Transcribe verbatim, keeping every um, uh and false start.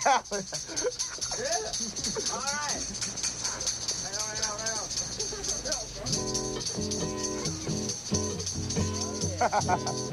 salad. Yeah. All right. Hang on, hang on, hang on. Ha ha ha.